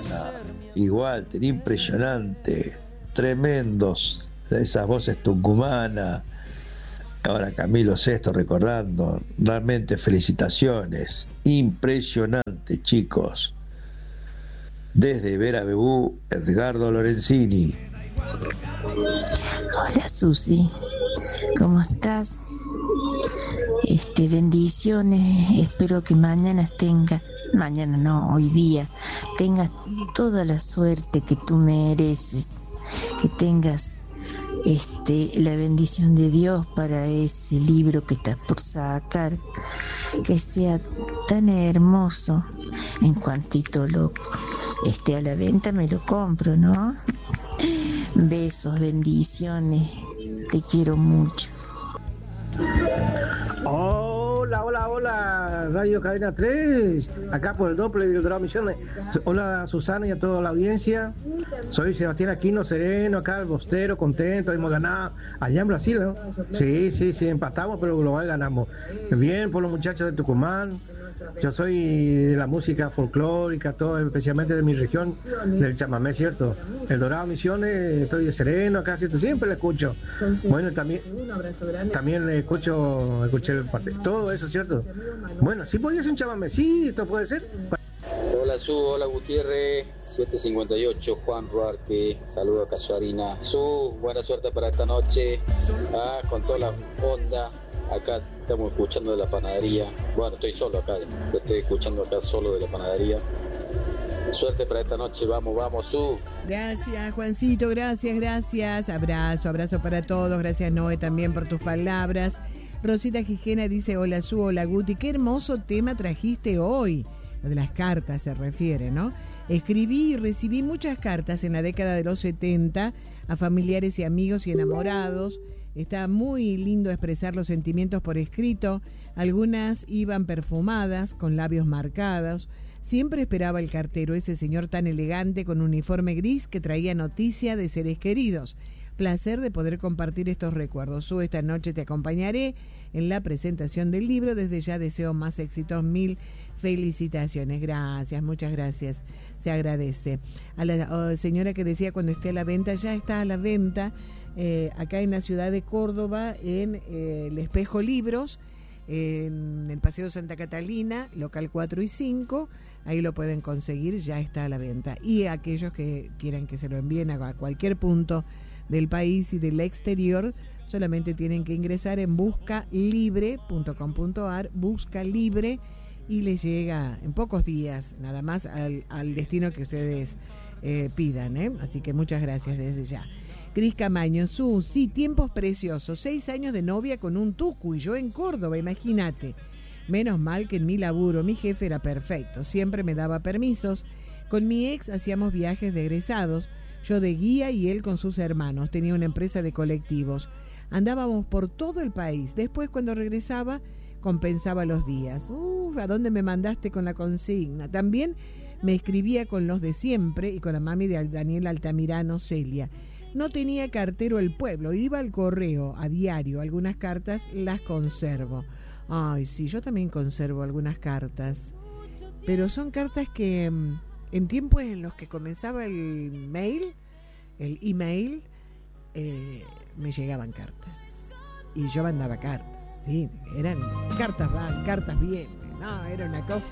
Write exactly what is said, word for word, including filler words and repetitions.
Susana, y Walter, impresionante, tremendos, esas voces tucumanas. Ahora Camilo Sesto recordando, realmente felicitaciones, impresionante, chicos. Desde Vera Bebú, Edgardo Lorenzini. Hola Susi, ¿cómo estás? Este, bendiciones, espero que mañana tengas, mañana no, hoy día, tengas toda la suerte que tú mereces, que tengas este, la bendición de Dios para ese libro que estás por sacar, que sea tan hermoso. En cuantito lo esté a la venta me lo compro, ¿no? Besos, bendiciones, te quiero mucho. Hola, hola, hola, Radio Cadena tres, acá por el Doppler del Dorado Misiones. Hola Susana y a toda la audiencia. Soy Sebastián Aquino Sereno, acá el Bostero, contento, hemos ganado allá en Brasil, ¿no? Sí, sí, sí, empatamos, pero global ganamos. Bien por los muchachos de Tucumán. Yo soy de la música folclórica, todo, especialmente de mi región, del chamamé, ¿cierto? El Dorado Misiones, estoy de Sereno acá, ¿cierto? Siempre le escucho. Bueno, también también le escucho, escuché el parte, todo eso, ¿cierto? Bueno, sí podía ser un chamamecito, puede ser. Hola Su, hola Gutiérrez, siete cincuenta y ocho, Juan Ruarte, saludos a Casuarina. Su, buena suerte para esta noche, ah, con toda la onda. Acá estamos escuchando de la panadería. Bueno, estoy solo acá, estoy escuchando acá solo de la panadería. Suerte para esta noche, vamos, vamos, Su. Gracias, Juancito, gracias, gracias. Abrazo, abrazo para todos. Gracias, Noé, también por tus palabras. Rosita Gijena dice, hola Su, hola Guti, qué hermoso tema trajiste hoy. Lo de las cartas se refiere, ¿no? Escribí y recibí muchas cartas en la década de los setenta a familiares y amigos y enamorados. Está muy lindo expresar los sentimientos por escrito. Algunas iban perfumadas, con labios marcados. Siempre esperaba el cartero, ese señor tan elegante con uniforme gris que traía noticia de seres queridos. Placer de poder compartir estos recuerdos. Su, esta noche te acompañaré en la presentación del libro. Desde ya deseo más éxitos. Mil felicitaciones. Gracias, muchas gracias. Se agradece. A la oh, señora que decía cuando esté a la venta, ya está a la venta. Eh, acá en la ciudad de Córdoba, en eh, el Espejo Libros, en el Paseo Santa Catalina, local cuatro y cinco, ahí lo pueden conseguir, ya está a la venta. Y aquellos que quieran que se lo envíen a cualquier punto del país y del exterior, solamente tienen que ingresar en busca libre punto com punto a r, Busca Libre, y les llega en pocos días, nada más, al, al destino que ustedes eh, pidan, ¿eh? Así que muchas gracias desde ya. Cris Camaño, Su, sí, tiempos preciosos, seis años de novia con un tucu y yo en Córdoba, imagínate. Menos mal que en mi laburo mi jefe era perfecto, siempre me daba permisos. Con mi ex hacíamos viajes de egresados, yo de guía y él con sus hermanos, tenía una empresa de colectivos. Andábamos por todo el país, después cuando regresaba compensaba los días. Uf, ¿a dónde me mandaste con la consigna? También me escribía con los de siempre y con la mami de Daniel Altamirano, Celia. No tenía cartero el pueblo, iba al correo a diario, algunas cartas las conservo. Ay, sí, yo también conservo algunas cartas, pero son cartas que en tiempos en los que comenzaba el mail, el email, eh, me llegaban cartas y yo mandaba cartas, sí, eran cartas van, cartas vienen, no, era una cosa